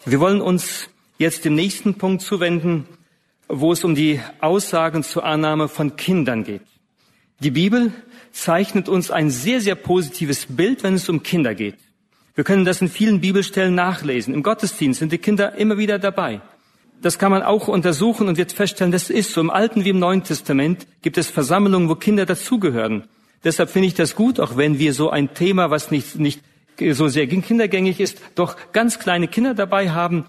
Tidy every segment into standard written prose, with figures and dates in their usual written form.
Wir wollen uns jetzt dem nächsten Punkt zuwenden, wo es um die Aussagen zur Annahme von Kindern geht. Die Bibel zeichnet uns ein sehr, sehr positives Bild, wenn es um Kinder geht. Wir können das in vielen Bibelstellen nachlesen. Im Gottesdienst sind die Kinder immer wieder dabei. Das kann man auch untersuchen und wird feststellen, das ist so. Im Alten wie im Neuen Testament gibt es Versammlungen, wo Kinder dazugehören. Deshalb finde ich das gut, auch wenn wir so ein Thema, was nicht so sehr kindergängig ist, doch ganz kleine Kinder dabei haben,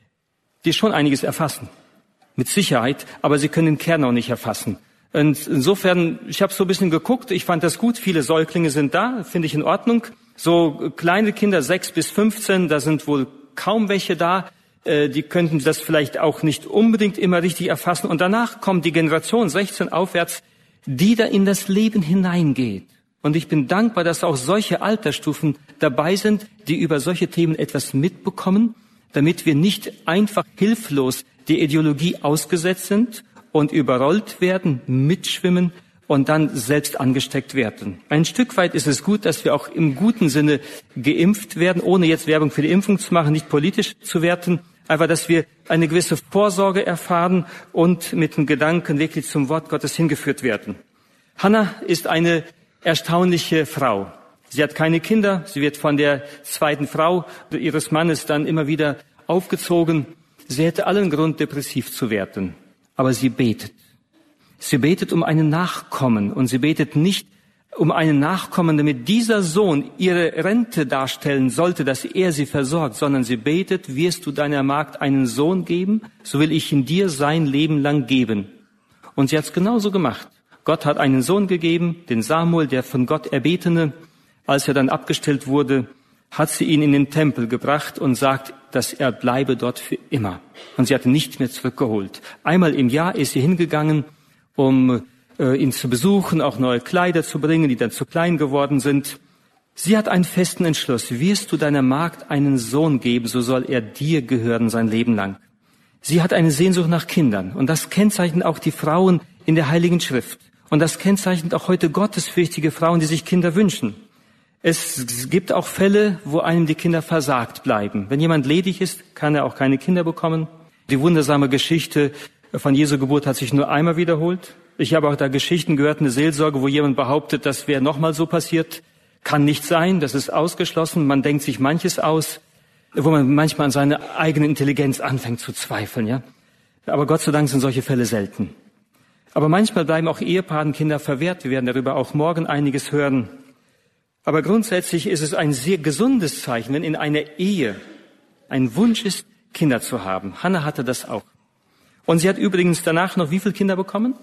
die schon einiges erfassen. Mit Sicherheit, aber sie können den Kern auch nicht erfassen. Und insofern, ich habe so ein bisschen geguckt, ich fand das gut, viele Säuglinge sind da, finde ich in Ordnung. So kleine Kinder, 6 bis 15, da sind wohl kaum welche da, die könnten das vielleicht auch nicht unbedingt immer richtig erfassen. Und danach kommt die Generation 16 aufwärts, die da in das Leben hineingeht. Und ich bin dankbar, dass auch solche Altersstufen dabei sind, die über solche Themen etwas mitbekommen, damit wir nicht einfach hilflos die Ideologie ausgesetzt sind und überrollt werden, mitschwimmen und dann selbst angesteckt werden. Ein Stück weit ist es gut, dass wir auch im guten Sinne geimpft werden, ohne jetzt Werbung für die Impfung zu machen, nicht politisch zu werten, einfach, dass wir eine gewisse Vorsorge erfahren und mit dem Gedanken wirklich zum Wort Gottes hingeführt werden. Hannah ist eine erstaunliche Frau. Sie hat keine Kinder, sie wird von der zweiten Frau ihres Mannes dann immer wieder aufgezogen. Sie hätte allen Grund, depressiv zu werden. Aber sie betet. Sie betet um einen Nachkommen und sie betet nicht um einen Nachkommen, damit dieser Sohn ihre Rente darstellen sollte, dass er sie versorgt, sondern sie betet, wirst du deiner Magd einen Sohn geben, so will ich ihn dir sein Leben lang geben. Und sie hat es genauso gemacht. Gott hat einen Sohn gegeben, den Samuel, der von Gott erbetene. Als er dann abgestellt wurde, hat sie ihn in den Tempel gebracht und sagt, dass er bleibe dort für immer. Und sie hat ihn nicht mehr zurückgeholt. Einmal im Jahr ist sie hingegangen, um ihn zu besuchen, auch neue Kleider zu bringen, die dann zu klein geworden sind. Sie hat einen festen Entschluss. Wirst du deiner Magd einen Sohn geben, so soll er dir gehören sein Leben lang. Sie hat eine Sehnsucht nach Kindern. Und das kennzeichnet auch die Frauen in der Heiligen Schrift. Und das kennzeichnet auch heute gottesfürchtige Frauen, die sich Kinder wünschen. Es gibt auch Fälle, wo einem die Kinder versagt bleiben. Wenn jemand ledig ist, kann er auch keine Kinder bekommen. Die wundersame Geschichte von Jesu Geburt hat sich nur einmal wiederholt. Ich habe auch da Geschichten gehört, eine Seelsorge, wo jemand behauptet, das wäre nochmal so passiert. Kann nicht sein, das ist ausgeschlossen. Man denkt sich manches aus, wo man manchmal an seine eigene Intelligenz anfängt zu zweifeln, ja. Aber Gott sei Dank sind solche Fälle selten. Aber manchmal bleiben auch Ehepaaren Kinder verwehrt. Wir werden darüber auch morgen einiges hören. Aber grundsätzlich ist es ein sehr gesundes Zeichen, wenn in einer Ehe ein Wunsch ist, Kinder zu haben. Hannah hatte das auch. Und sie hat übrigens danach noch wie viele Kinder bekommen?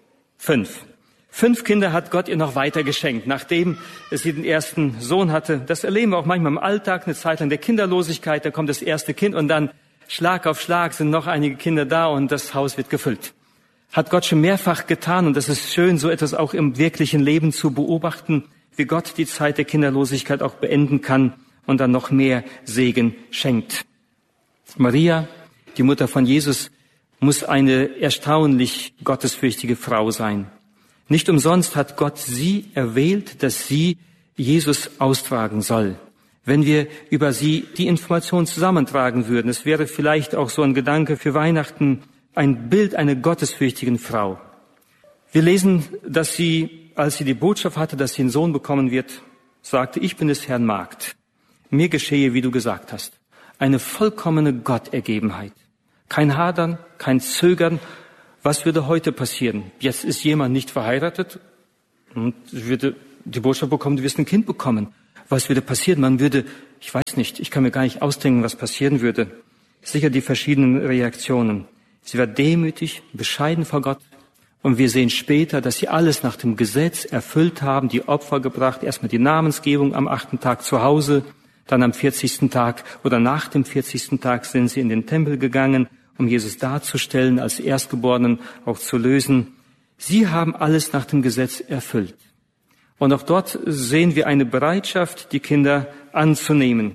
5. 5 Kinder hat Gott ihr noch weiter geschenkt, nachdem sie den ersten Sohn hatte. Das erleben wir auch manchmal im Alltag, eine Zeit lang der Kinderlosigkeit. Da kommt das erste Kind und dann Schlag auf Schlag sind noch einige Kinder da und das Haus wird gefüllt. Hat Gott schon mehrfach getan und das ist schön, so etwas auch im wirklichen Leben zu beobachten, wie Gott die Zeit der Kinderlosigkeit auch beenden kann und dann noch mehr Segen schenkt. Maria, die Mutter von Jesus, muss eine erstaunlich gottesfürchtige Frau sein. Nicht umsonst hat Gott sie erwählt, dass sie Jesus austragen soll. Wenn wir über sie die Informationen zusammentragen würden, es wäre vielleicht auch so ein Gedanke für Weihnachten, ein Bild einer gottesfürchtigen Frau. Wir lesen, dass sie, als sie die Botschaft hatte, dass sie einen Sohn bekommen wird, sagte, ich bin des Herrn Magd. Mir geschehe, wie du gesagt hast. Eine vollkommene Gottergebenheit. Kein Hadern, kein Zögern. Was würde heute passieren? Jetzt ist jemand nicht verheiratet und würde die Botschaft bekommen, du wirst ein Kind bekommen. Was würde passieren? Man würde, ich weiß nicht, ich kann mir gar nicht ausdenken, was passieren würde. Sicher die verschiedenen Reaktionen. Sie war demütig, bescheiden vor Gott. Und wir sehen später, dass sie alles nach dem Gesetz erfüllt haben, die Opfer gebracht, erstmal die Namensgebung am 8. Tag zu Hause, dann am 40. Tag oder nach dem 40. Tag sind sie in den Tempel gegangen, um Jesus darzustellen, als Erstgeborenen auch zu lösen. Sie haben alles nach dem Gesetz erfüllt. Und auch dort sehen wir eine Bereitschaft, die Kinder anzunehmen.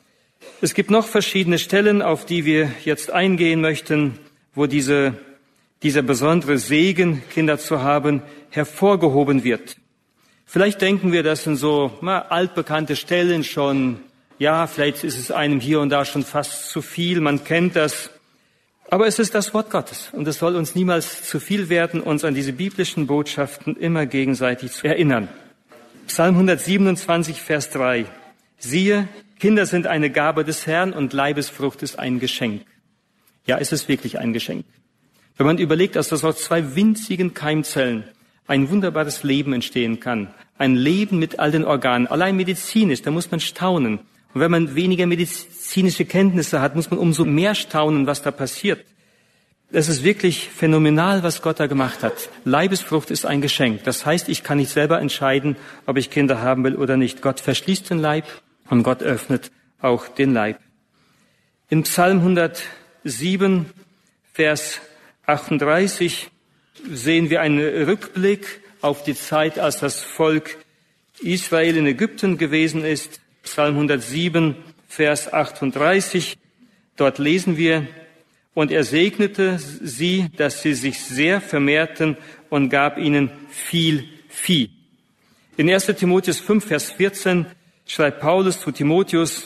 Es gibt noch verschiedene Stellen, auf die wir jetzt eingehen möchten, wo dieser besondere Segen, Kinder zu haben, hervorgehoben wird. Vielleicht denken wir, das sind so altbekannte Stellen schon Ja, vielleicht ist es einem hier und da schon fast zu viel, man kennt das. Aber es ist das Wort Gottes und es soll uns niemals zu viel werden, uns an diese biblischen Botschaften immer gegenseitig zu erinnern. Psalm 127, Vers 3. Siehe, Kinder sind eine Gabe des Herrn und Leibesfrucht ist ein Geschenk. Ja, es ist wirklich ein Geschenk. Wenn man überlegt, dass aus 2 winzigen Keimzellen ein wunderbares Leben entstehen kann, ein Leben mit all den Organen, allein medizinisch, da muss man staunen. Und wenn man weniger medizinische Kenntnisse hat, muss man umso mehr staunen, was da passiert. Es ist wirklich phänomenal, was Gott da gemacht hat. Leibesfrucht ist ein Geschenk. Das heißt, ich kann nicht selber entscheiden, ob ich Kinder haben will oder nicht. Gott verschließt den Leib und Gott öffnet auch den Leib. In Psalm 107, Vers 38 sehen wir einen Rückblick auf die Zeit, als das Volk Israel in Ägypten gewesen ist. Psalm 107, Vers 38. Dort lesen wir, und er segnete sie, dass sie sich sehr vermehrten und gab ihnen viel Vieh. In 1. Timotheus 5, Vers 14 schreibt Paulus zu Timotheus,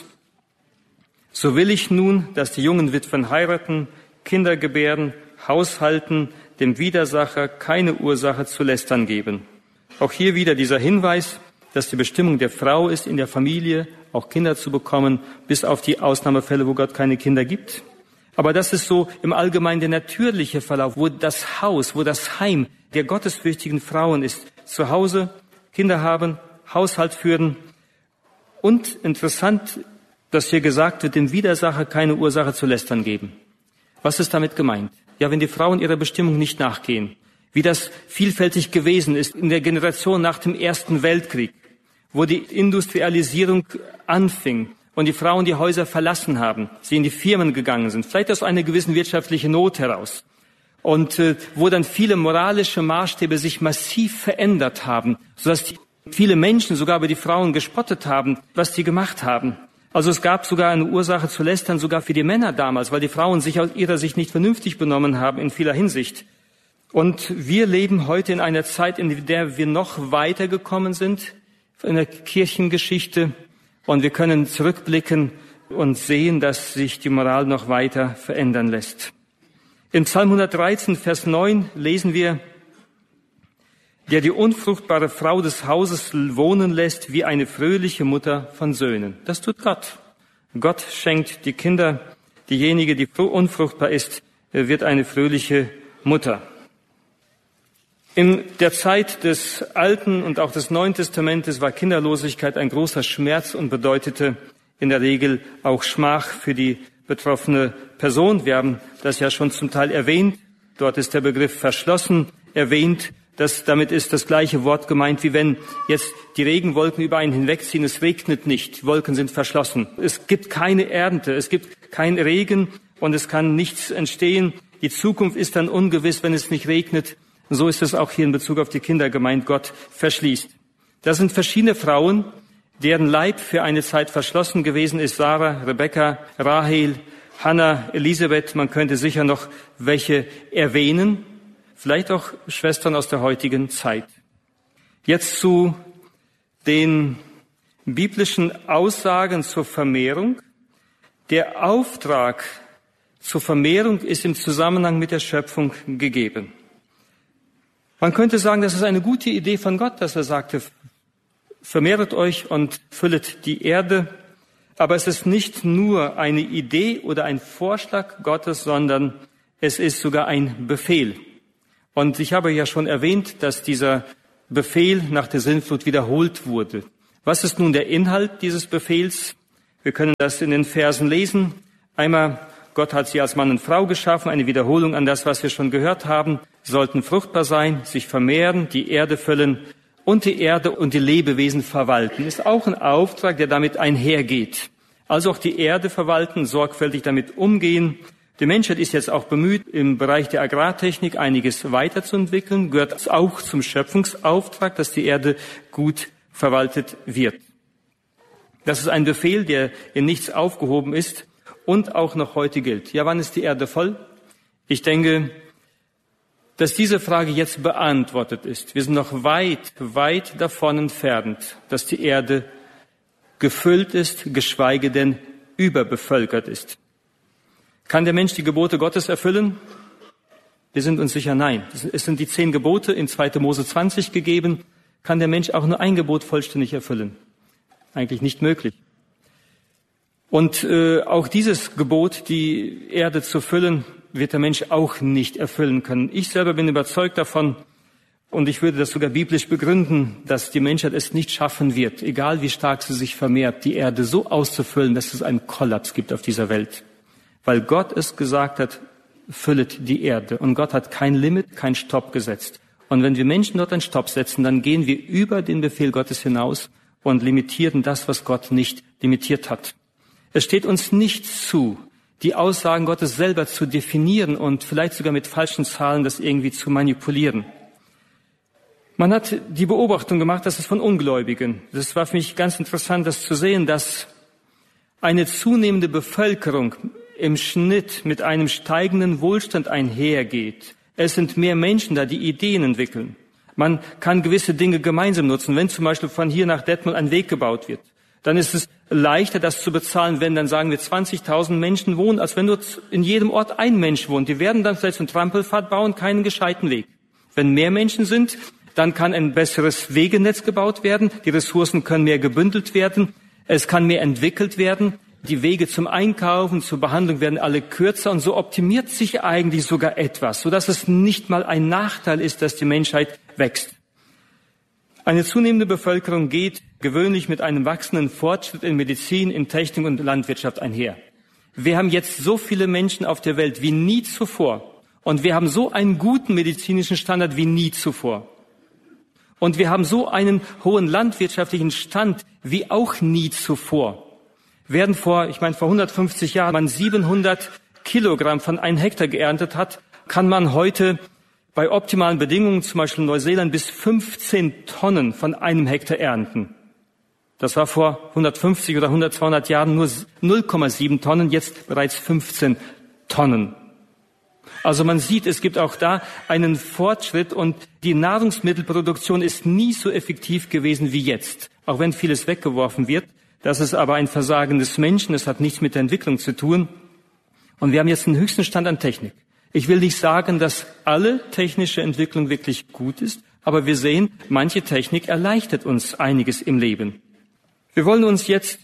so will ich nun, dass die jungen Witwen heiraten, Kinder gebären, haushalten, dem Widersacher keine Ursache zu lästern geben. Auch hier wieder dieser Hinweis, dass die Bestimmung der Frau ist, in der Familie auch Kinder zu bekommen, bis auf die Ausnahmefälle, wo Gott keine Kinder gibt. Aber das ist so im Allgemeinen der natürliche Verlauf, wo das Haus, wo das Heim der gottesfürchtigen Frauen ist. Zu Hause Kinder haben, Haushalt führen. Und interessant, dass hier gesagt wird, dem Widersacher keine Ursache zu lästern geben. Was ist damit gemeint? Ja, wenn die Frauen ihrer Bestimmung nicht nachgehen, wie das vielfältig gewesen ist in der Generation nach dem Ersten Weltkrieg, wo die Industrialisierung anfing und die Frauen die Häuser verlassen haben, sie in die Firmen gegangen sind, vielleicht aus einer gewissen wirtschaftlichen Not heraus. Und wo dann viele moralische Maßstäbe sich massiv verändert haben, sodass viele Menschen sogar über die Frauen gespottet haben, was sie gemacht haben. Also es gab sogar eine Ursache zu lästern, sogar für die Männer damals, weil die Frauen sich aus ihrer Sicht nicht vernünftig benommen haben in vieler Hinsicht. Und wir leben heute in einer Zeit, in der wir noch weitergekommen sind in der Kirchengeschichte. Und wir können zurückblicken und sehen, dass sich die Moral noch weiter verändern lässt. In Psalm 113, Vers 9 lesen wir, der die unfruchtbare Frau des Hauses wohnen lässt wie eine fröhliche Mutter von Söhnen. Das tut Gott. Gott schenkt die Kinder. Diejenige, die unfruchtbar ist, wird eine fröhliche Mutter. In der Zeit des Alten und auch des Neuen Testamentes war Kinderlosigkeit ein großer Schmerz und bedeutete in der Regel auch Schmach für die betroffene Person. Wir haben das ja schon zum Teil erwähnt. Dort ist der Begriff verschlossen erwähnt. Damit ist das gleiche Wort gemeint, wie wenn jetzt die Regenwolken über einen hinwegziehen. Es regnet nicht, Wolken sind verschlossen. Es gibt keine Ernte, es gibt keinen Regen und es kann nichts entstehen. Die Zukunft ist dann ungewiss, wenn es nicht regnet. So ist es auch hier in Bezug auf die Kinder gemeint, Gott verschließt. Das sind verschiedene Frauen, deren Leib für eine Zeit verschlossen gewesen ist. Sarah, Rebekka, Rahel, Hannah, Elisabeth, man könnte sicher noch welche erwähnen. Vielleicht auch Schwestern aus der heutigen Zeit. Jetzt zu den biblischen Aussagen zur Vermehrung. Der Auftrag zur Vermehrung ist im Zusammenhang mit der Schöpfung gegeben. Man könnte sagen, das ist eine gute Idee von Gott, dass er sagte, vermehret euch und füllet die Erde. Aber es ist nicht nur eine Idee oder ein Vorschlag Gottes, sondern es ist sogar ein Befehl. Und ich habe ja schon erwähnt, dass dieser Befehl nach der Sintflut wiederholt wurde. Was ist nun der Inhalt dieses Befehls? Wir können das in den Versen lesen. Einmal, Gott hat sie als Mann und Frau geschaffen, eine Wiederholung an das, was wir schon gehört haben, sollten fruchtbar sein, sich vermehren, die Erde füllen und die Erde und die Lebewesen verwalten. Ist auch ein Auftrag, der damit einhergeht. Also auch die Erde verwalten, sorgfältig damit umgehen. Die Menschheit ist jetzt auch bemüht, im Bereich der Agrartechnik einiges weiterzuentwickeln, gehört auch zum Schöpfungsauftrag, dass die Erde gut verwaltet wird. Das ist ein Befehl, der in nichts aufgehoben ist und auch noch heute gilt. Ja, wann ist die Erde voll? Ich denke, dass diese Frage jetzt beantwortet ist. Wir sind noch weit, weit davon entfernt, dass die Erde gefüllt ist, geschweige denn überbevölkert ist. Kann der Mensch die Gebote Gottes erfüllen? Wir sind uns sicher nein. Es sind die 10 Gebote in 2. Mose 20 gegeben. Kann der Mensch auch nur ein Gebot vollständig erfüllen? Eigentlich nicht möglich. Und auch dieses Gebot, die Erde zu füllen, wird der Mensch auch nicht erfüllen können. Ich selber bin überzeugt davon, und ich würde das sogar biblisch begründen, dass die Menschheit es nicht schaffen wird, egal wie stark sie sich vermehrt, die Erde so auszufüllen, dass es einen Kollaps gibt auf dieser Welt. Weil Gott es gesagt hat, füllet die Erde. Und Gott hat kein Limit, kein Stopp gesetzt. Und wenn wir Menschen dort einen Stopp setzen, dann gehen wir über den Befehl Gottes hinaus und limitieren das, was Gott nicht limitiert hat. Es steht uns nicht zu, die Aussagen Gottes selber zu definieren und vielleicht sogar mit falschen Zahlen das irgendwie zu manipulieren. Man hat die Beobachtung gemacht, dass es von Ungläubigen, das war für mich ganz interessant, das zu sehen, dass eine zunehmende Bevölkerung im Schnitt mit einem steigenden Wohlstand einhergeht. Es sind mehr Menschen da, die Ideen entwickeln. Man kann gewisse Dinge gemeinsam nutzen. Wenn zum Beispiel von hier nach Detmold ein Weg gebaut wird, dann ist es leichter, das zu bezahlen, wenn dann sagen wir 20.000 Menschen wohnen, als wenn dort in jedem Ort ein Mensch wohnt. Die werden dann vielleicht einen Trampelpfad bauen, keinen gescheiten Weg. Wenn mehr Menschen sind, dann kann ein besseres Wegenetz gebaut werden, die Ressourcen können mehr gebündelt werden, es kann mehr entwickelt werden, die Wege zum Einkaufen, zur Behandlung werden alle kürzer und so optimiert sich eigentlich sogar etwas, sodass es nicht mal ein Nachteil ist, dass die Menschheit wächst. Eine zunehmende Bevölkerung geht gewöhnlich mit einem wachsenden Fortschritt in Medizin, in Technik und Landwirtschaft einher. Wir haben jetzt so viele Menschen auf der Welt wie nie zuvor und wir haben so einen guten medizinischen Standard wie nie zuvor. Und wir haben so einen hohen landwirtschaftlichen Stand wie auch nie zuvor. Während vor 150 Jahren man 700 Kilogramm von einem Hektar geerntet hat, kann man heute bei optimalen Bedingungen, zum Beispiel in Neuseeland, bis 15 Tonnen von einem Hektar ernten. Das war vor 150 oder 200 Jahren nur 0,7 Tonnen, jetzt bereits 15 Tonnen. Also man sieht, es gibt auch da einen Fortschritt und die Nahrungsmittelproduktion ist nie so effektiv gewesen wie jetzt. Auch wenn vieles weggeworfen wird, das ist aber ein Versagen des Menschen, es hat nichts mit der Entwicklung zu tun. Und wir haben jetzt den höchsten Stand an Technik. Ich will nicht sagen, dass alle technische Entwicklung wirklich gut ist, aber wir sehen, manche Technik erleichtert uns einiges im Leben. Wir wollen uns jetzt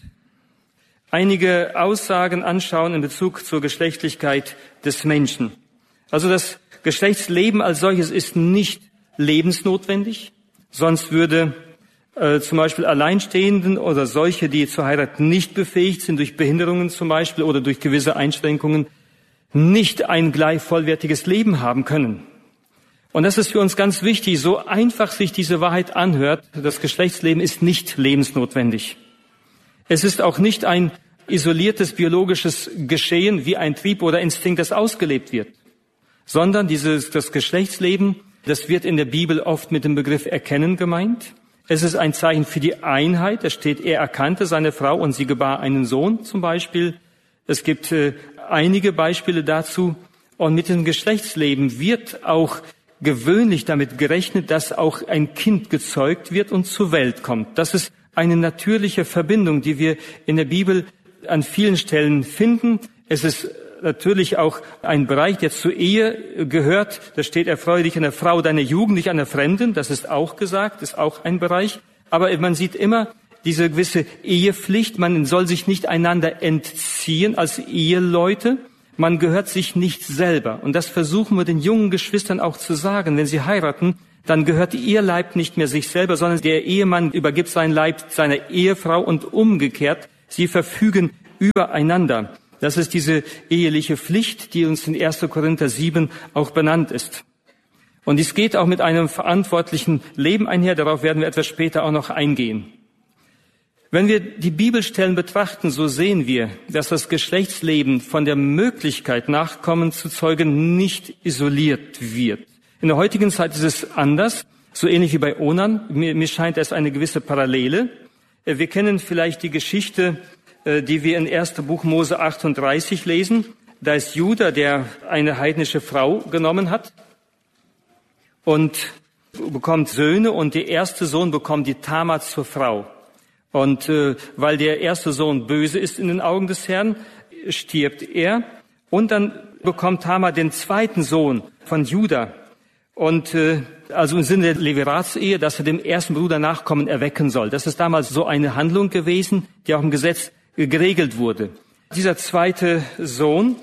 einige Aussagen anschauen in Bezug zur Geschlechtlichkeit des Menschen. Also das Geschlechtsleben als solches ist nicht lebensnotwendig, sonst würde zum Beispiel Alleinstehenden oder solche, die zur Heirat nicht befähigt sind, durch Behinderungen zum Beispiel oder durch gewisse Einschränkungen, nicht ein gleich vollwertiges Leben haben können. Und das ist für uns ganz wichtig, so einfach sich diese Wahrheit anhört, das Geschlechtsleben ist nicht lebensnotwendig. Es ist auch nicht ein isoliertes biologisches Geschehen wie ein Trieb oder Instinkt, das ausgelebt wird, sondern das Geschlechtsleben, das wird in der Bibel oft mit dem Begriff Erkennen gemeint. Es ist ein Zeichen für die Einheit. Es steht, er erkannte seine Frau und sie gebar einen Sohn zum Beispiel. Es gibt einige Beispiele dazu. Und mit dem Geschlechtsleben wird auch gewöhnlich damit gerechnet, dass auch ein Kind gezeugt wird und zur Welt kommt. Das ist eine natürliche Verbindung, die wir in der Bibel an vielen Stellen finden. Es ist natürlich auch ein Bereich, der zur Ehe gehört. Da steht, erfreue dich an der Frau deiner Jugend, nicht an der Fremden. Das ist auch gesagt, ist auch ein Bereich. Aber man sieht immer diese gewisse Ehepflicht. Man soll sich nicht einander entziehen als Eheleute. Man gehört sich nicht selber. Und das versuchen wir den jungen Geschwistern auch zu sagen. Wenn sie heiraten, dann gehört ihr Leib nicht mehr sich selber, sondern der Ehemann übergibt seinen Leib seiner Ehefrau und umgekehrt. Sie verfügen übereinander. Das ist diese eheliche Pflicht, die uns in 1. Korinther 7 auch benannt ist. Und dies geht auch mit einem verantwortlichen Leben einher. Darauf werden wir etwas später auch noch eingehen. Wenn wir die Bibelstellen betrachten, so sehen wir, dass das Geschlechtsleben von der Möglichkeit, Nachkommen zu zeugen, nicht isoliert wird. In der heutigen Zeit ist es anders, so ähnlich wie bei Onan. Mir scheint es eine gewisse Parallele. Wir kennen vielleicht die Geschichte, die wir in 1. Buch Mose 38 lesen. Da ist Juda, der eine heidnische Frau genommen hat und bekommt Söhne und der erste Sohn bekommt die Tamar zur Frau. Und weil der erste Sohn böse ist in den Augen des Herrn, stirbt er. Und dann bekommt Tamar den zweiten Sohn von Juda. Und also im Sinne der Levirats-Ehe, dass er dem ersten Bruder Nachkommen erwecken soll. Das ist damals so eine Handlung gewesen, die auch im Gesetz geregelt wurde. Dieser zweite Sohn,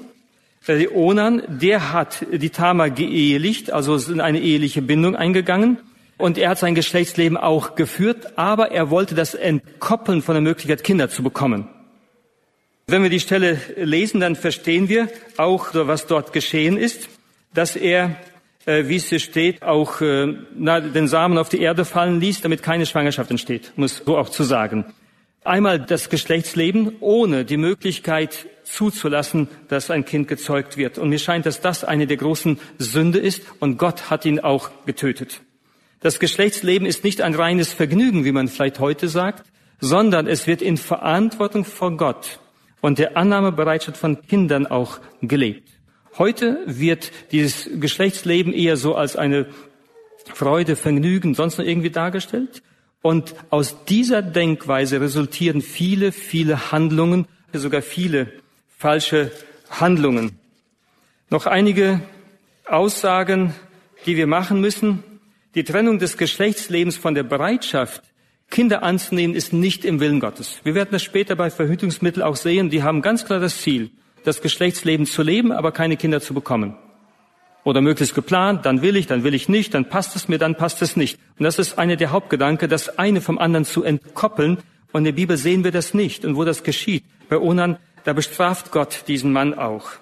Onan, der hat die Tamar geehelicht, also ist in eine eheliche Bindung eingegangen. Und er hat sein Geschlechtsleben auch geführt, aber er wollte das entkoppeln von der Möglichkeit, Kinder zu bekommen. Wenn wir die Stelle lesen, dann verstehen wir auch, was dort geschehen ist, dass er, wie es hier steht, auch den Samen auf die Erde fallen ließ, damit keine Schwangerschaft entsteht, muss so auch zu sagen. Einmal das Geschlechtsleben ohne die Möglichkeit zuzulassen, dass ein Kind gezeugt wird. Und mir scheint, dass das eine der großen Sünde ist und Gott hat ihn auch getötet. Das Geschlechtsleben ist nicht ein reines Vergnügen, wie man vielleicht heute sagt, sondern es wird in Verantwortung vor Gott und der Annahmebereitschaft von Kindern auch gelebt. Heute wird dieses Geschlechtsleben eher so als eine Freude, Vergnügen, sonst noch irgendwie dargestellt. Und aus dieser Denkweise resultieren viele, viele Handlungen, sogar viele falsche Handlungen. Noch einige Aussagen, die wir machen müssen. Die Trennung des Geschlechtslebens von der Bereitschaft, Kinder anzunehmen, ist nicht im Willen Gottes. Wir werden das später bei Verhütungsmitteln auch sehen. Die haben ganz klar das Ziel, das Geschlechtsleben zu leben, aber keine Kinder zu bekommen. Oder möglichst geplant, dann will ich nicht, dann passt es mir, dann passt es nicht. Und das ist einer der Hauptgedanken, das eine vom anderen zu entkoppeln. Und in der Bibel sehen wir das nicht. Und wo das geschieht, bei Onan, da bestraft Gott diesen Mann auch.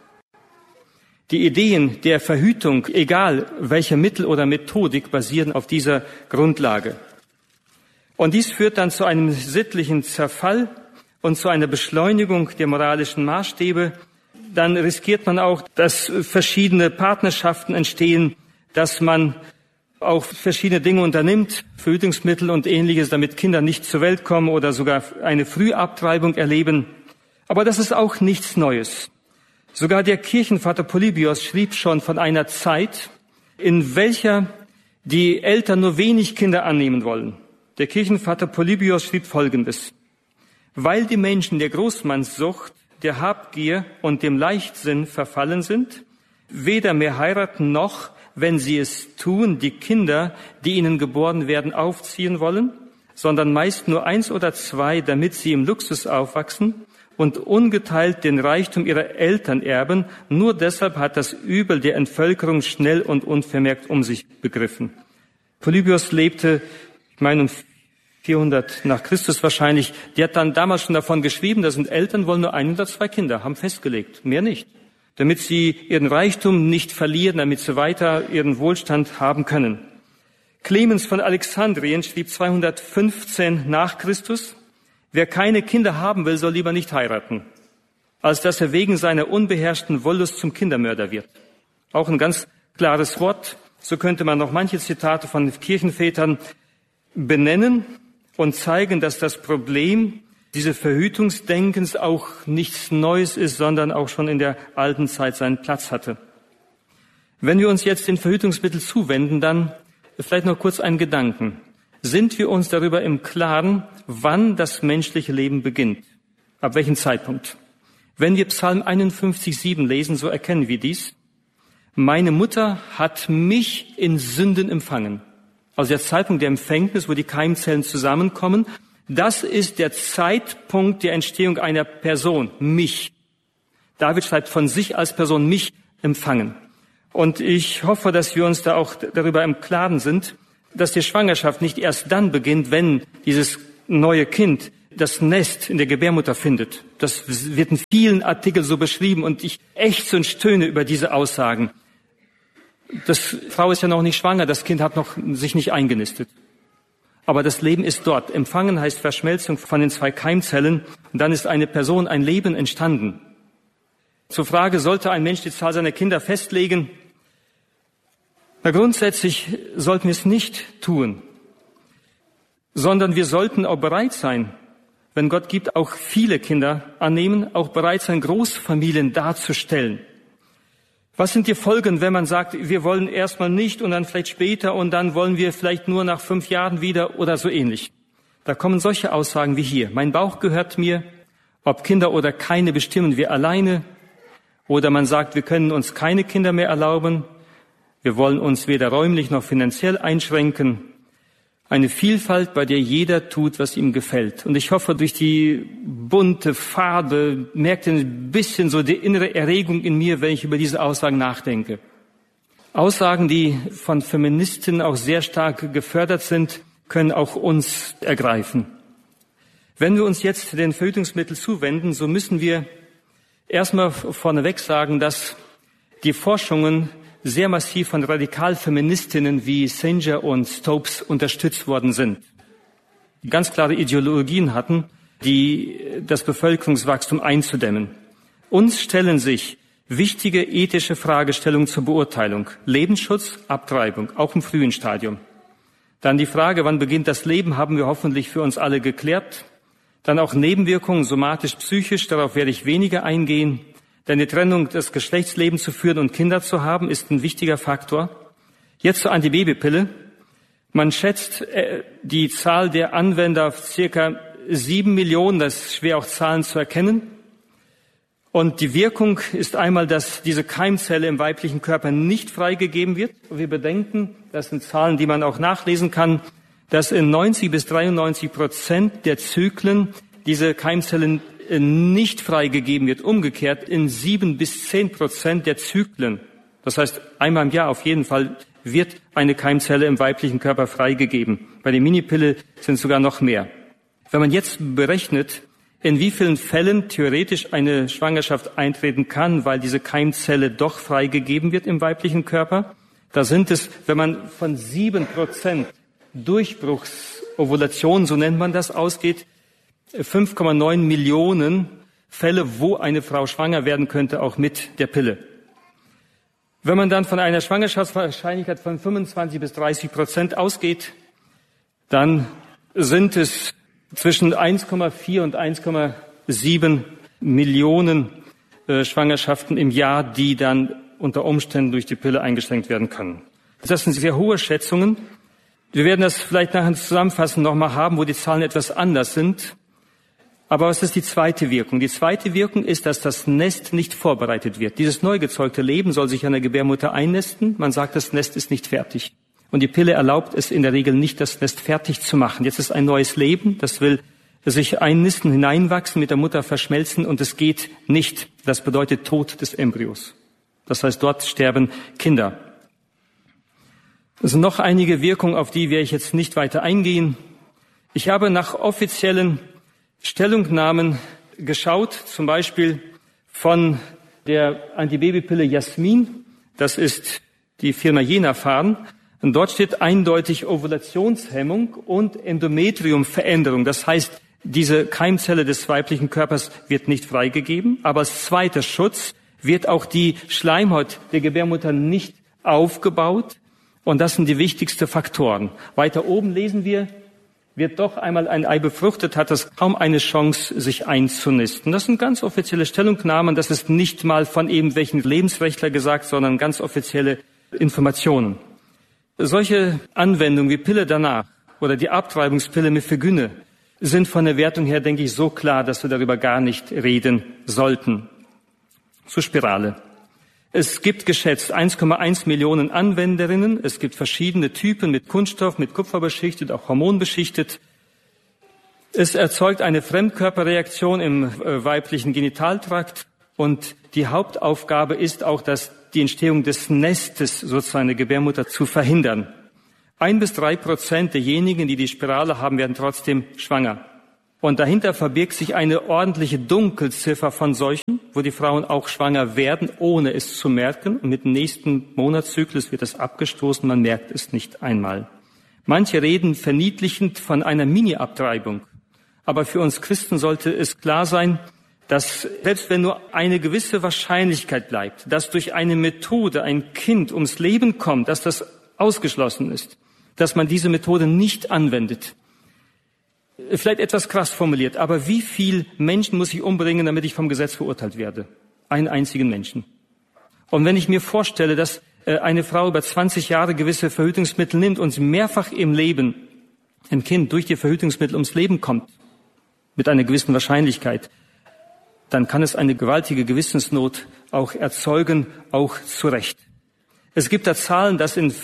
Die Ideen der Verhütung, egal welche Mittel oder Methodik, basieren auf dieser Grundlage. Und dies führt dann zu einem sittlichen Zerfall und zu einer Beschleunigung der moralischen Maßstäbe. Dann riskiert man auch, dass verschiedene Partnerschaften entstehen, dass man auch verschiedene Dinge unternimmt, Verhütungsmittel und Ähnliches, damit Kinder nicht zur Welt kommen oder sogar eine Frühabtreibung erleben. Aber das ist auch nichts Neues. Sogar der Kirchenvater Polybios schrieb schon von einer Zeit, in welcher die Eltern nur wenig Kinder annehmen wollen. Der Kirchenvater Polybios schrieb Folgendes: Weil die Menschen der Großmannssucht, der Habgier und dem Leichtsinn verfallen sind, weder mehr heiraten noch, wenn sie es tun, die Kinder, die ihnen geboren werden, aufziehen wollen, sondern meist nur 1 oder 2, damit sie im Luxus aufwachsen und ungeteilt den Reichtum ihrer Eltern erben. Nur deshalb hat das Übel der Entvölkerung schnell und unvermerkt um sich begriffen. Polybios lebte, ich meine, um 400 nach Christus wahrscheinlich. Der hat dann damals schon davon geschrieben, da sind Eltern, wollen nur 1 oder 2 Kinder, haben festgelegt, mehr nicht. Damit sie ihren Reichtum nicht verlieren, damit sie weiter ihren Wohlstand haben können. Clemens von Alexandrien schrieb 215 nach Christus: Wer keine Kinder haben will, soll lieber nicht heiraten, als dass er wegen seiner unbeherrschten Wollust zum Kindermörder wird. Auch ein ganz klares Wort. So könnte man noch manche Zitate von Kirchenvätern benennen und zeigen, dass das Problem dieses Verhütungsdenkens auch nichts Neues ist, sondern auch schon in der alten Zeit seinen Platz hatte. Wenn wir uns jetzt den Verhütungsmitteln zuwenden, dann vielleicht noch kurz einen Gedanken. Sind wir uns darüber im Klaren, wann das menschliche Leben beginnt? Ab welchem Zeitpunkt? Wenn wir Psalm 51,7 lesen, so erkennen wir dies. Meine Mutter hat mich in Sünden empfangen. Also der Zeitpunkt der Empfängnis, wo die Keimzellen zusammenkommen, das ist der Zeitpunkt der Entstehung einer Person, mich. David schreibt von sich als Person, mich empfangen. Und ich hoffe, dass wir uns da auch darüber im Klaren sind, dass die Schwangerschaft nicht erst dann beginnt, wenn dieses neue Kind das Nest in der Gebärmutter findet. Das wird in vielen Artikeln so beschrieben und ich ächze und stöhne über diese Aussagen. Frau ist ja noch nicht schwanger, das Kind hat noch sich nicht eingenistet. Aber das Leben ist dort. Empfangen heißt Verschmelzung von den 2 Keimzellen und dann ist eine Person, ein Leben entstanden. Zur Frage, sollte ein Mensch die Zahl seiner Kinder festlegen? Na, grundsätzlich sollten wir es nicht tun, sondern wir sollten auch bereit sein, wenn Gott gibt, auch viele Kinder annehmen, auch bereit sein, Großfamilien darzustellen. Was sind die Folgen, wenn man sagt, wir wollen erstmal nicht und dann vielleicht später und dann wollen wir vielleicht nur nach 5 Jahren wieder oder so ähnlich? da kommen solche Aussagen wie hier. Mein Bauch gehört mir, ob Kinder oder keine bestimmen wir alleine. Oder man sagt, wir können uns keine Kinder mehr erlauben. Wir wollen uns weder räumlich noch finanziell einschränken. Eine Vielfalt, bei der jeder tut, was ihm gefällt. Und ich hoffe, durch die bunte Farbe merkt ihr ein bisschen so die innere Erregung in mir, wenn ich über diese Aussagen nachdenke. Aussagen, die von Feministinnen auch sehr stark gefördert sind, können auch uns ergreifen. Wenn wir uns jetzt den Verhütungsmitteln zuwenden, so müssen wir erstmal vorneweg sagen, dass die Forschungen sehr massiv von Radikalfeministinnen wie Sanger und Stopes unterstützt worden sind, die ganz klare Ideologien hatten, die das Bevölkerungswachstum einzudämmen. Uns stellen sich wichtige ethische Fragestellungen zur Beurteilung. Lebensschutz, Abtreibung, auch im frühen Stadium. Dann die Frage, wann beginnt das Leben, haben wir hoffentlich für uns alle geklärt. Dann auch Nebenwirkungen, somatisch, psychisch, darauf werde ich weniger eingehen. Denn die Trennung des Geschlechtslebens zu führen und Kinder zu haben, ist ein wichtiger Faktor. Jetzt zur Antibabypille. Man schätzt die Zahl der Anwender auf circa 7 Millionen, das ist schwer auch Zahlen zu erkennen. Und die Wirkung ist einmal, dass diese Keimzelle im weiblichen Körper nicht freigegeben wird. Wir bedenken, das sind Zahlen, die man auch nachlesen kann, dass in 90-93% der Zyklen diese Keimzelle nicht freigegeben wird. Umgekehrt in 7-10% der Zyklen, das heißt einmal im Jahr auf jeden Fall, wird eine Keimzelle im weiblichen Körper freigegeben. Bei der Minipille sind es sogar noch mehr. Wenn man jetzt berechnet, in wie vielen Fällen theoretisch eine Schwangerschaft eintreten kann, weil diese Keimzelle doch freigegeben wird im weiblichen Körper, da sind es, wenn man von 7% Durchbruchsovulation, so nennt man das, ausgeht, 5,9 Millionen Fälle, wo eine Frau schwanger werden könnte, auch mit der Pille. Wenn man dann von einer Schwangerschaftswahrscheinlichkeit von 25-30% ausgeht, dann sind es zwischen 1,4 und 1,7 Millionen Schwangerschaften im Jahr, die dann unter Umständen durch die Pille eingeschränkt werden können. Das sind sehr hohe Schätzungen. Wir werden das vielleicht nachher zusammenfassen nochmal haben, wo die Zahlen etwas anders sind. Aber was ist die zweite Wirkung? Die zweite Wirkung ist, dass das Nest nicht vorbereitet wird. Dieses neu gezeugte Leben soll sich an der Gebärmutter einnisten. Man sagt, das Nest ist nicht fertig. Und die Pille erlaubt es in der Regel nicht, das Nest fertig zu machen. Jetzt ist ein neues Leben, das will sich einnisten, hineinwachsen, mit der Mutter verschmelzen und es geht nicht. Das bedeutet Tod des Embryos. Das heißt, dort sterben Kinder. Es sind noch einige Wirkungen, auf die werde ich jetzt nicht weiter eingehen. Ich habe nach offiziellen Stellungnahmen geschaut, zum Beispiel von der Antibabypille Jasmin. Das ist die Firma Jena Farm. Und dort steht eindeutig Ovulationshemmung und Endometriumveränderung. Das heißt, diese Keimzelle des weiblichen Körpers wird nicht freigegeben, aber als zweiter Schutz wird auch die Schleimhaut der Gebärmutter nicht aufgebaut. Und das sind die wichtigsten Faktoren. Weiter oben lesen wir, wird doch einmal ein Ei befruchtet, hat es kaum eine Chance, sich einzunisten. Das sind ganz offizielle Stellungnahmen. Das ist nicht mal von irgendwelchen Lebensrechtler gesagt, sondern ganz offizielle Informationen. Solche Anwendungen wie Pille danach oder die Abtreibungspille Mifegyne sind von der Wertung her, denke ich, so klar, dass wir darüber gar nicht reden sollten. Zur Spirale. Es gibt geschätzt 1,1 Millionen Anwenderinnen. Es gibt verschiedene Typen mit Kunststoff, mit Kupfer beschichtet, auch hormonbeschichtet. Es erzeugt eine Fremdkörperreaktion im weiblichen Genitaltrakt. Und die Hauptaufgabe ist auch, dass die Entstehung des Nestes sozusagen der Gebärmutter zu verhindern. 1-3% derjenigen, die die Spirale haben, werden trotzdem schwanger. Und dahinter verbirgt sich eine ordentliche Dunkelziffer von solchen, wo die Frauen auch schwanger werden, ohne es zu merken. Und mit dem nächsten Monatszyklus wird es abgestoßen, man merkt es nicht einmal. Manche reden verniedlichend von einer Mini-Abtreibung. Aber für uns Christen sollte es klar sein, dass selbst wenn nur eine gewisse Wahrscheinlichkeit bleibt, dass durch eine Methode ein Kind ums Leben kommt, dass das ausgeschlossen ist, dass man diese Methode nicht anwendet. Vielleicht etwas krass formuliert, aber wie viel Menschen muss ich umbringen, damit ich vom Gesetz verurteilt werde? Einen einzigen Menschen. Und wenn ich mir vorstelle, dass eine Frau über 20 Jahre gewisse Verhütungsmittel nimmt und sie mehrfach im Leben ein Kind durch die Verhütungsmittel ums Leben kommt, mit einer gewissen Wahrscheinlichkeit, dann kann es eine gewaltige Gewissensnot auch erzeugen, auch zu Recht. Es gibt da Zahlen, dass in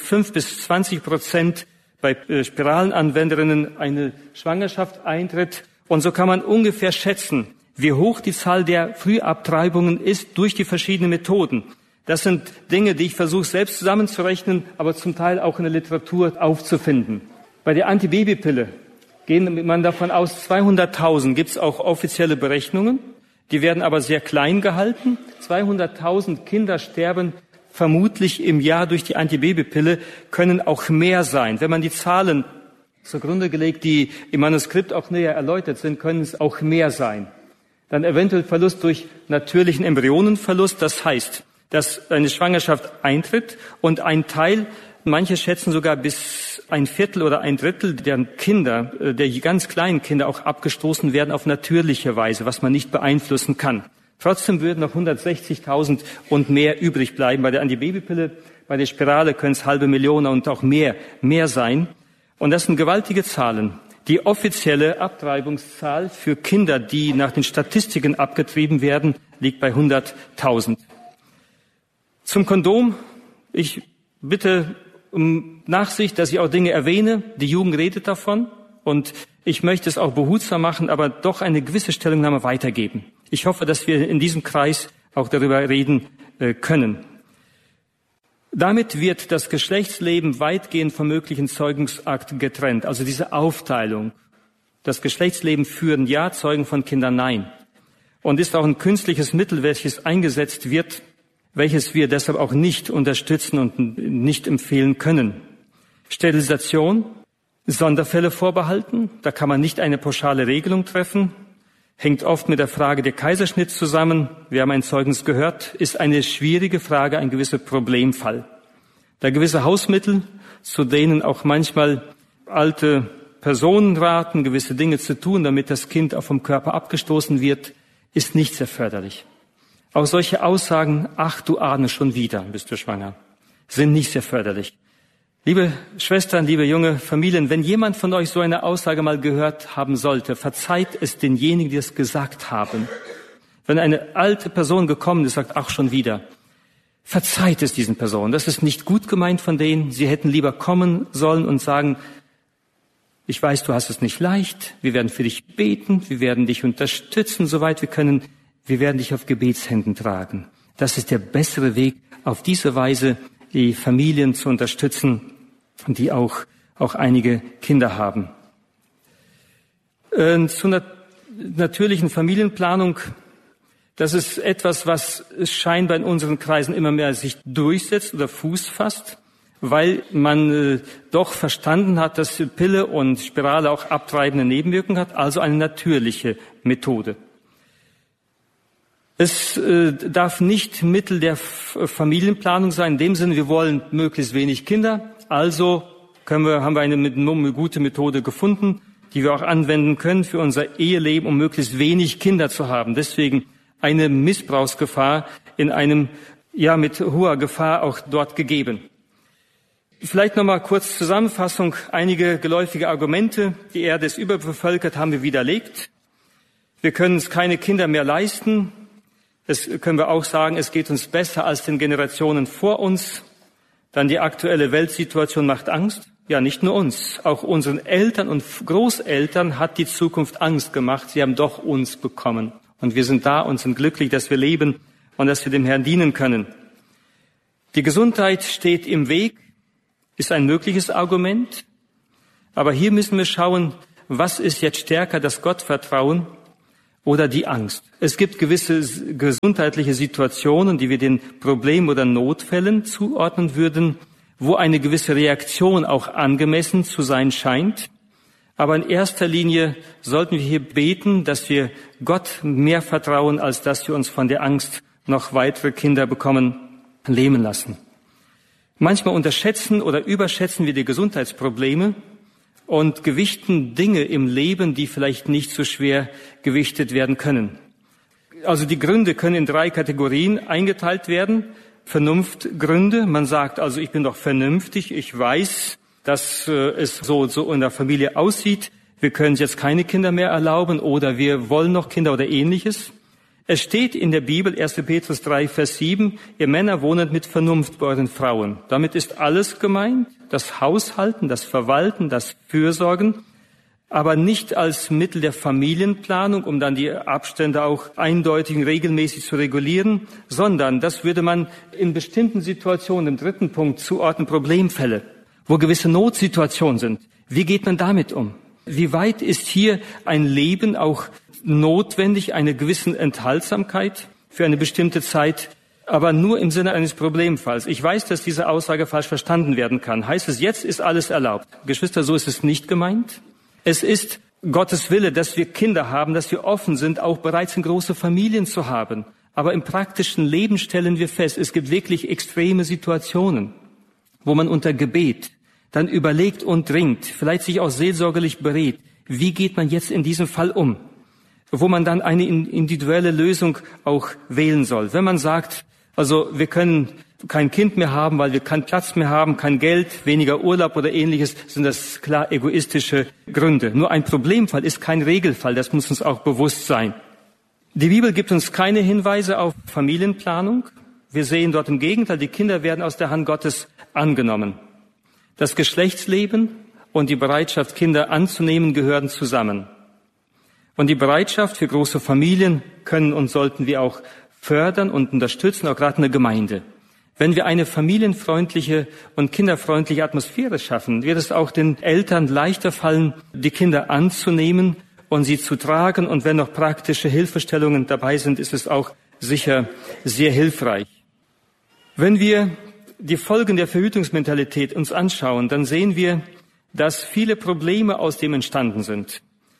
5-20% bei Spiralenanwenderinnen eine Schwangerschaft eintritt. Und so kann man ungefähr schätzen, wie hoch die Zahl der Frühabtreibungen ist durch die verschiedenen Methoden. Das sind Dinge, die ich versuche selbst zusammenzurechnen, aber zum Teil auch in der Literatur aufzufinden. Bei der Antibabypille geht man davon aus, 200.000 gibt es auch offizielle Berechnungen. Die werden aber sehr klein gehalten. 200.000 Kinder sterben vermutlich im Jahr durch die Antibabypille, können auch mehr sein. Wenn man die Zahlen zugrunde gelegt, die im Manuskript auch näher erläutert sind, können es auch mehr sein. Dann eventuell Verlust durch natürlichen Embryonenverlust. Das heißt, dass eine Schwangerschaft eintritt und ein Teil, manche schätzen sogar bis 1/4 oder 1/3 der Kinder, der ganz kleinen Kinder auch abgestoßen werden auf natürliche Weise, was man nicht beeinflussen kann. Trotzdem würden noch 160.000 und mehr übrig bleiben. Bei der Antibabypille, bei der Spirale können es 500.000 und auch mehr sein. Und das sind gewaltige Zahlen. Die offizielle Abtreibungszahl für Kinder, die nach den Statistiken abgetrieben werden, liegt bei 100.000. Zum Kondom. Ich bitte um Nachsicht, dass ich auch Dinge erwähne. Die Jugend redet davon und ich möchte es auch behutsam machen, aber doch eine gewisse Stellungnahme weitergeben. Ich hoffe, dass wir in diesem Kreis auch darüber reden können. Damit wird das Geschlechtsleben weitgehend vom möglichen Zeugungsakt getrennt. Also diese Aufteilung. Das Geschlechtsleben führen ja, Zeugen von Kindern nein. Und ist auch ein künstliches Mittel, welches eingesetzt wird, welches wir deshalb auch nicht unterstützen und nicht empfehlen können. Sterilisation, Sonderfälle vorbehalten. Da kann man nicht eine pauschale Regelung treffen. Hängt oft mit der Frage der Kaiserschnitt zusammen. Wir haben ein Zeugnis gehört, ist eine schwierige Frage, ein gewisser Problemfall. Da gewisse Hausmittel, zu denen auch manchmal alte Personen raten, gewisse Dinge zu tun, damit das Kind auch vom Körper abgestoßen wird, ist nicht sehr förderlich. Auch solche Aussagen, ach du Ahne, schon wieder bist du schwanger, sind nicht sehr förderlich. Liebe Schwestern, liebe junge Familien, wenn jemand von euch so eine Aussage mal gehört haben sollte, verzeiht es denjenigen, die es gesagt haben. Wenn eine alte Person gekommen ist, sagt, ach schon wieder, verzeiht es diesen Personen. Das ist nicht gut gemeint von denen. Sie hätten lieber kommen sollen und sagen, ich weiß, du hast es nicht leicht, wir werden für dich beten, wir werden dich unterstützen, soweit wir können, wir werden dich auf Gebetshänden tragen. Das ist der bessere Weg, auf diese Weise die Familien zu unterstützen, die auch einige Kinder haben. Zur natürlichen Familienplanung, das ist etwas, was scheinbar in unseren Kreisen immer mehr sich durchsetzt oder Fuß fasst, weil man doch verstanden hat, dass Pille und Spirale auch abtreibende Nebenwirkungen hat, also eine natürliche Methode. Es darf nicht Mittel der Familienplanung sein. In dem Sinne, wir wollen möglichst wenig Kinder. Also haben wir eine gute Methode gefunden, die wir auch anwenden können für unser Eheleben, um möglichst wenig Kinder zu haben. Deswegen eine Missbrauchsgefahr in einem, mit hoher Gefahr auch dort gegeben. Vielleicht nochmal kurz Zusammenfassung. Einige geläufige Argumente. Die Erde ist überbevölkert, haben wir widerlegt. Wir können uns keine Kinder mehr leisten. Das können wir auch sagen, es geht uns besser als den Generationen vor uns. Dann die aktuelle Weltsituation macht Angst. Ja, nicht nur uns, auch unseren Eltern und Großeltern hat die Zukunft Angst gemacht. Sie haben doch uns bekommen. Und wir sind da und sind glücklich, dass wir leben und dass wir dem Herrn dienen können. Die Gesundheit steht im Weg, ist ein mögliches Argument. Aber hier müssen wir schauen, was ist jetzt stärker, das Gottvertrauen oder die Angst. Es gibt gewisse gesundheitliche Situationen, die wir den Problemen oder Notfällen zuordnen würden, wo eine gewisse Reaktion auch angemessen zu sein scheint. Aber in erster Linie sollten wir hier beten, dass wir Gott mehr vertrauen, als dass wir uns von der Angst noch weitere Kinder bekommen, lähmen lassen. Manchmal unterschätzen oder überschätzen wir die Gesundheitsprobleme und gewichten Dinge im Leben, die vielleicht nicht so schwer gewichtet werden können. Also die Gründe können in 3 Kategorien eingeteilt werden. Vernunftgründe. Man sagt also, ich bin doch vernünftig, ich weiß, dass es so in der Familie aussieht. Wir können jetzt keine Kinder mehr erlauben oder wir wollen noch Kinder oder Ähnliches. Es steht in der Bibel, 1. Petrus 3, Vers 7, ihr Männer wohnet mit Vernunft bei euren Frauen. Damit ist alles gemeint, das Haushalten, das Verwalten, das Fürsorgen, aber nicht als Mittel der Familienplanung, um dann die Abstände auch eindeutig und regelmäßig zu regulieren, sondern das würde man in bestimmten Situationen, im dritten Punkt, zuordnen, Problemfälle, wo gewisse Notsituationen sind. Wie geht man damit um? Wie weit ist hier ein Leben auch notwendig, eine gewisse Enthaltsamkeit für eine bestimmte Zeit, aber nur im Sinne eines Problemfalls? Ich weiß, dass diese Aussage falsch verstanden werden kann. Heißt es, jetzt ist alles erlaubt? Geschwister, so ist es nicht gemeint. Es ist Gottes Wille, dass wir Kinder haben, dass wir offen sind, auch bereits in große Familien zu haben. Aber im praktischen Leben stellen wir fest, es gibt wirklich extreme Situationen, wo man unter Gebet dann überlegt und dringt, vielleicht sich auch seelsorgerlich berät, wie geht man jetzt in diesem Fall um, wo man dann eine individuelle Lösung auch wählen soll. Wenn man sagt, also wir können kein Kind mehr haben, weil wir keinen Platz mehr haben, kein Geld, weniger Urlaub oder Ähnliches, sind das klar egoistische Gründe. Nur ein Problemfall ist kein Regelfall, das muss uns auch bewusst sein. Die Bibel gibt uns keine Hinweise auf Familienplanung. Wir sehen dort im Gegenteil, die Kinder werden aus der Hand Gottes angenommen. Das Geschlechtsleben und die Bereitschaft, Kinder anzunehmen, gehören zusammen. Und die Bereitschaft für große Familien können und sollten wir auch fördern und unterstützen, auch gerade in der Gemeinde. Wenn wir eine familienfreundliche und kinderfreundliche Atmosphäre schaffen, wird es auch den Eltern leichter fallen, die Kinder anzunehmen und sie zu tragen. Und wenn noch praktische Hilfestellungen dabei sind, ist es auch sicher sehr hilfreich. Wenn wir die Folgen der Verhütungsmentalität uns anschauen, dann sehen wir, dass viele Probleme aus dem entstanden sind.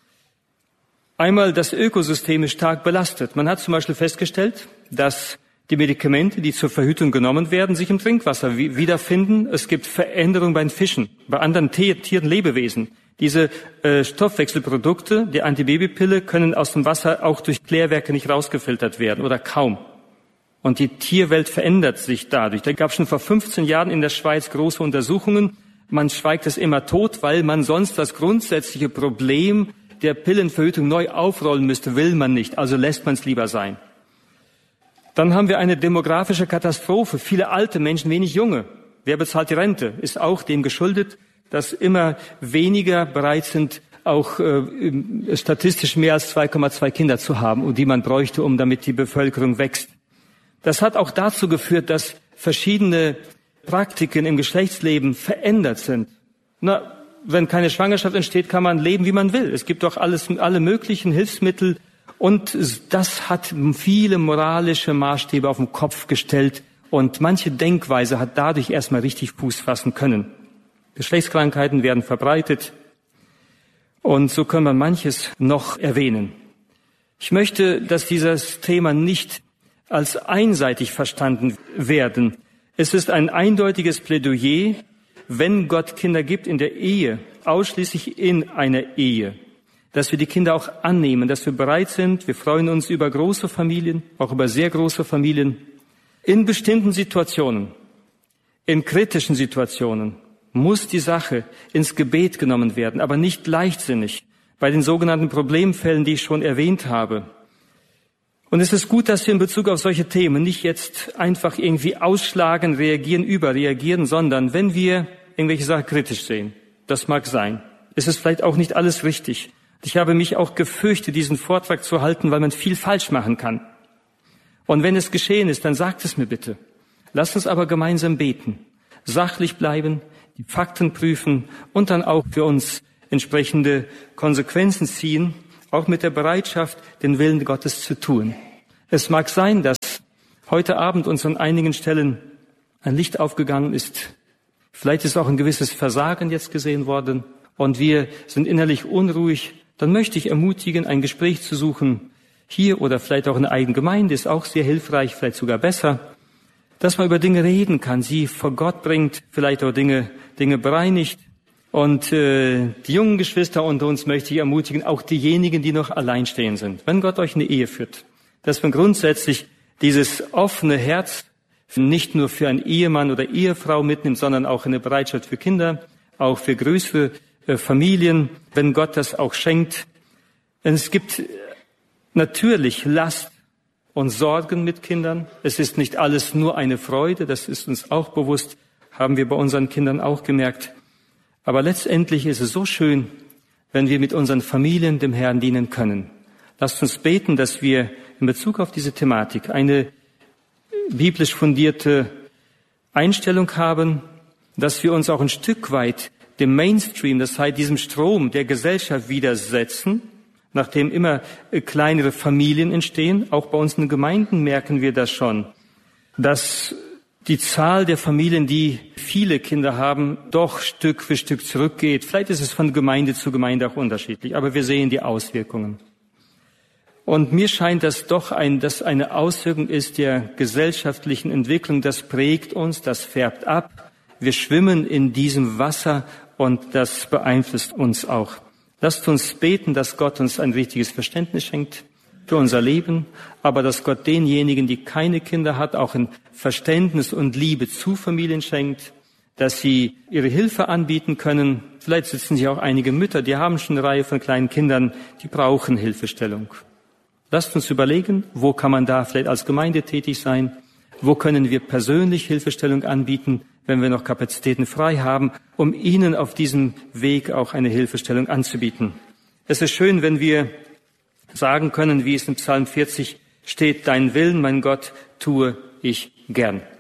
Einmal, das Ökosystem ist stark belastet. Man hat zum Beispiel festgestellt, dass die Medikamente, die zur Verhütung genommen werden, sich im Trinkwasser wiederfinden. Es gibt Veränderungen bei den Fischen, bei anderen Tieren, Lebewesen. Diese Stoffwechselprodukte, die Antibabypille, können aus dem Wasser auch durch Klärwerke nicht rausgefiltert werden oder kaum. Und die Tierwelt verändert sich dadurch. Da gab es schon vor 15 Jahren in der Schweiz große Untersuchungen. Man schweigt es immer tot, weil man sonst das grundsätzliche Problem der Pillenverhütung neu aufrollen müsste, will man nicht. Also lässt man es lieber sein. Dann haben wir eine demografische Katastrophe. Viele alte Menschen, wenig junge. Wer bezahlt die Rente? Ist auch dem geschuldet, dass immer weniger bereit sind, auch statistisch mehr als 2,2 Kinder zu haben, und die man bräuchte, um damit die Bevölkerung wächst. Das hat auch dazu geführt, dass verschiedene Praktiken im Geschlechtsleben verändert sind. Wenn keine Schwangerschaft entsteht, kann man leben, wie man will. Es gibt doch alle möglichen Hilfsmittel. Und das hat viele moralische Maßstäbe auf den Kopf gestellt. Und manche Denkweise hat dadurch erstmal richtig Fuß fassen können. Geschlechtskrankheiten werden verbreitet. Und so können wir manches noch erwähnen. Ich möchte, dass dieses Thema nicht als einseitig verstanden werden. Es ist ein eindeutiges Plädoyer, wenn Gott Kinder gibt in der Ehe, ausschließlich in einer Ehe, dass wir die Kinder auch annehmen, dass wir bereit sind. Wir freuen uns über große Familien, auch über sehr große Familien. In bestimmten Situationen, in kritischen Situationen, muss die Sache ins Gebet genommen werden, aber nicht leichtsinnig, bei den sogenannten Problemfällen, die ich schon erwähnt habe. Und es ist gut, dass wir in Bezug auf solche Themen nicht jetzt einfach irgendwie ausschlagen, überreagieren, sondern wenn wir irgendwelche Sachen kritisch sehen, das mag sein, ist es vielleicht auch nicht alles richtig. Ich habe mich auch gefürchtet, diesen Vortrag zu halten, weil man viel falsch machen kann. Und wenn es geschehen ist, dann sagt es mir bitte. Lasst uns aber gemeinsam beten, sachlich bleiben, die Fakten prüfen und dann auch für uns entsprechende Konsequenzen ziehen, auch mit der Bereitschaft, den Willen Gottes zu tun. Es mag sein, dass heute Abend uns an einigen Stellen ein Licht aufgegangen ist. Vielleicht ist auch ein gewisses Versagen jetzt gesehen worden und wir sind innerlich unruhig. Dann möchte ich ermutigen, ein Gespräch zu suchen, hier oder vielleicht auch in der eigenen Gemeinde, ist auch sehr hilfreich, vielleicht sogar besser, dass man über Dinge reden kann, sie vor Gott bringt, vielleicht auch Dinge bereinigt. Und die jungen Geschwister unter uns möchte ich ermutigen, auch diejenigen, die noch alleinstehend sind. Wenn Gott euch eine Ehe führt, dass man grundsätzlich dieses offene Herz nicht nur für einen Ehemann oder Ehefrau mitnimmt, sondern auch eine Bereitschaft für Kinder, auch für größere Familien, wenn Gott das auch schenkt. Denn es gibt natürlich Last und Sorgen mit Kindern. Es ist nicht alles nur eine Freude, das ist uns auch bewusst, haben wir bei unseren Kindern auch gemerkt. Aber letztendlich ist es so schön, wenn wir mit unseren Familien dem Herrn dienen können. Lasst uns beten, dass wir in Bezug auf diese Thematik eine biblisch fundierte Einstellung haben, dass wir uns auch ein Stück weit dem Mainstream, das heißt diesem Strom der Gesellschaft widersetzen, nachdem immer kleinere Familien entstehen. Auch bei uns in den Gemeinden merken wir das schon, dass die Zahl der Familien, die viele Kinder haben, doch Stück für Stück zurückgeht. Vielleicht ist es von Gemeinde zu Gemeinde auch unterschiedlich, aber wir sehen die Auswirkungen. Und mir scheint das doch dass eine Auswirkung ist der gesellschaftlichen Entwicklung. Das prägt uns, das färbt ab. Wir schwimmen in diesem Wasser und das beeinflusst uns auch. Lasst uns beten, dass Gott uns ein richtiges Verständnis schenkt für unser Leben, aber dass Gott denjenigen, die keine Kinder hat, auch ein Verständnis und Liebe zu Familien schenkt, dass sie ihre Hilfe anbieten können. Vielleicht sitzen hier auch einige Mütter, die haben schon eine Reihe von kleinen Kindern, die brauchen Hilfestellung. Lasst uns überlegen, wo kann man da vielleicht als Gemeinde tätig sein? Wo können wir persönlich Hilfestellung anbieten, wenn wir noch Kapazitäten frei haben, um ihnen auf diesem Weg auch eine Hilfestellung anzubieten? Es ist schön, wenn wir sagen können, wie es in Psalm 40 steht, deinen Willen, mein Gott, tue ich gern.